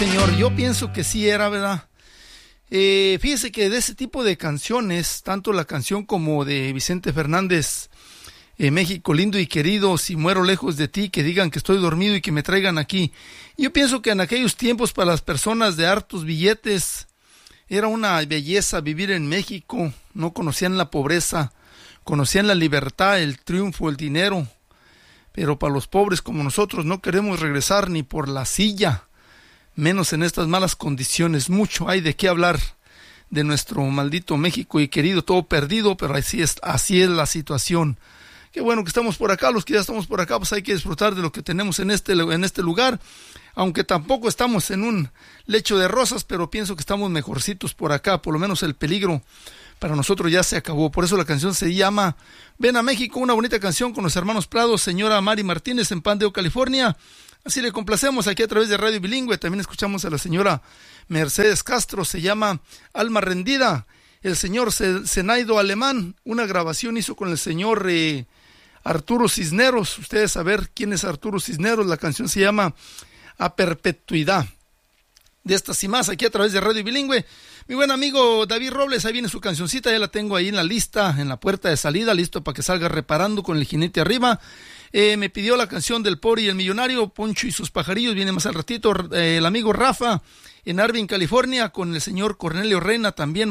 señor, yo pienso que sí era, ¿verdad? Fíjese que de ese tipo de canciones, tanto la canción como de Vicente Fernández, México lindo y querido, si muero lejos de ti, que digan que estoy dormido y que me traigan aquí. Yo pienso que en aquellos tiempos para las personas de hartos billetes era una belleza vivir en México, no conocían la pobreza, conocían la libertad, el triunfo, el dinero, pero para los pobres como nosotros no queremos regresar ni por la silla, menos en estas malas condiciones. Mucho hay de qué hablar de nuestro maldito México y querido, todo perdido, pero así es la situación. Qué bueno que estamos por acá, los que ya estamos por acá, pues hay que disfrutar de lo que tenemos en este lugar, aunque tampoco estamos en un lecho de rosas, pero pienso que estamos mejorcitos por acá, por lo menos el peligro para nosotros ya se acabó. Por eso la canción se llama Ven a México, una bonita canción con los hermanos Prados, señora Mari Martínez en Pandeo, California. Así le complacemos aquí a través de Radio Bilingüe. También escuchamos a la señora Mercedes Castro, se llama Alma Rendida. El señor Zenaido Alemán, una grabación hizo con el señor Arturo Cisneros. Ustedes saber quién es Arturo Cisneros. La canción se llama A Perpetuidad. De estas y más, aquí a través de Radio Bilingüe. Mi buen amigo David Robles, ahí viene su cancioncita, ya la tengo ahí en la lista, en la puerta de salida, listo para que salga reparando con el jinete arriba. Me pidió la canción del Pobre y el Millonario, Poncho y sus pajarillos, viene más al ratito. El amigo Rafa, en Arvin, California, con el señor Cornelio Reina, también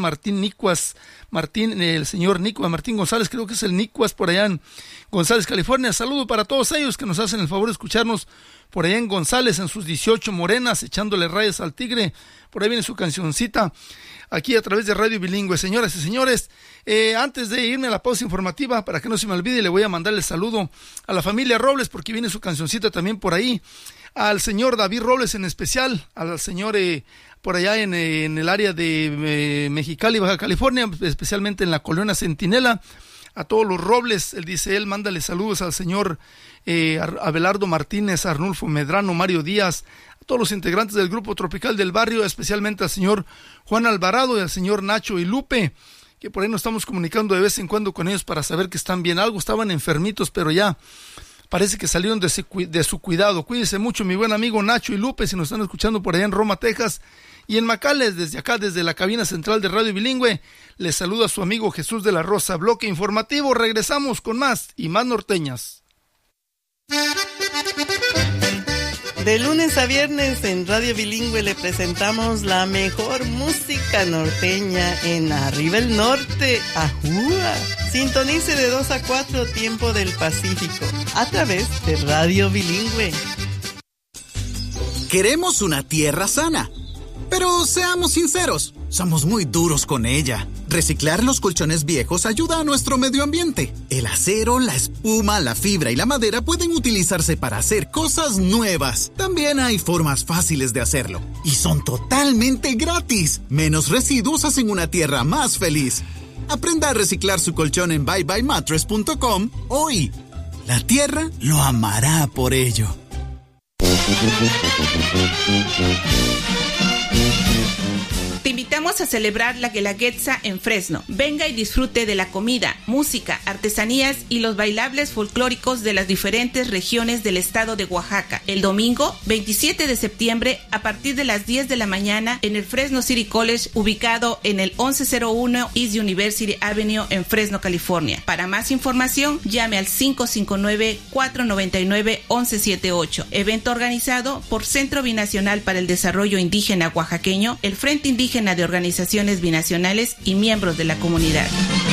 el señor Nicuas, Martín González, creo que es el Nicuas por allá en González, California. Saludo para todos ellos que nos hacen el favor de escucharnos por allá en González, en sus 18 morenas, echándole rayas al tigre. Por ahí viene su cancioncita, aquí a través de Radio Bilingüe. Señoras y señores, antes de irme a la pausa informativa, para que no se me olvide, le voy a mandar el saludo a la familia Robles, porque viene su cancioncita también por ahí. Al señor David Robles en especial, al señor por allá en el área de Mexicali, Baja California, especialmente en la colonia Centinela. A todos los Robles, él mándale saludos al señor Abelardo Martínez, Arnulfo Medrano, Mario Díaz, a todos los integrantes del Grupo Tropical del Barrio, especialmente al señor Juan Alvarado y al señor Nacho y Lupe, que por ahí nos estamos comunicando de vez en cuando con ellos para saber que están bien. Algo estaban enfermitos, pero ya parece que salieron de su cuidado. Cuídese mucho, mi buen amigo Nacho y Lupe, si nos están escuchando por allá en Roma, Texas. Y en McAllen, desde acá, desde la cabina central de Radio Bilingüe, les saluda su amigo Jesús de la Rosa. Bloque informativo, regresamos con más y más norteñas. De lunes a viernes en Radio Bilingüe le presentamos la mejor música norteña en Arriba el Norte, ¡Ajúa! Sintonice de 2 a 4 tiempo del Pacífico a través de Radio Bilingüe. Queremos una tierra sana. Pero seamos sinceros, somos muy duros con ella. Reciclar los colchones viejos ayuda a nuestro medio ambiente. El acero, la espuma, la fibra y la madera pueden utilizarse para hacer cosas nuevas. También hay formas fáciles de hacerlo. Y son totalmente gratis. Menos residuos hacen una tierra más feliz. Aprenda a reciclar su colchón en byebymattress.com hoy. La tierra lo amará por ello. Te invitamos a celebrar la Guelaguetza en Fresno. Venga y disfrute de la comida, música, artesanías y los bailables folclóricos de las diferentes regiones del estado de Oaxaca. El domingo 27 de septiembre a partir de las 10 de la mañana en el Fresno City College, ubicado en el 1101 East University Avenue en Fresno, California. Para más información, llame al 559-499-1178. Evento organizado por Centro Binacional para el Desarrollo Indígena Oaxaqueño, el Frente Indígena de Organizaciones Binacionales y miembros de la comunidad.